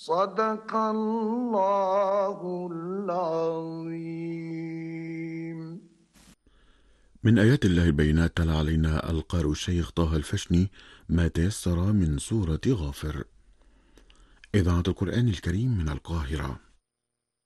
صدق الله العظيم. من آيات الله البينات تلا علينا القارئ الشيخ طه الفشني ما تيسر من سورة غافر. إذاعة القرآن الكريم من القاهرة.